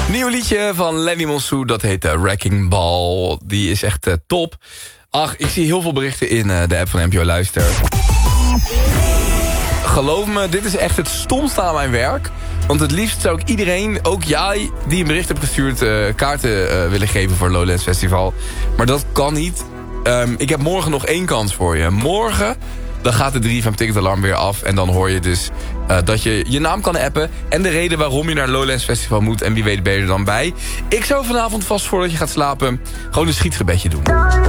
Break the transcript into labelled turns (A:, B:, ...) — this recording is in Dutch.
A: Nieuw liedje van Lenny Monsou, dat heet Wrecking Ball. Die is echt top. Ach, ik zie heel veel berichten in de app van NPO Luister. Geloof me, dit is echt het stomste aan mijn werk. Want het liefst zou ik iedereen, ook jij die een bericht hebt gestuurd, kaarten willen geven voor Lowlands Festival. Maar dat kan niet. Ik heb morgen nog 1 kans voor je. Morgen dan gaat de 3 van Ticket Alarm weer af. En dan hoor je dus dat je je naam kan appen. En de reden waarom je naar Lowlands Festival moet. En wie weet ben je er dan bij. Ik zou vanavond vast voordat je gaat slapen gewoon een schietgebedje doen.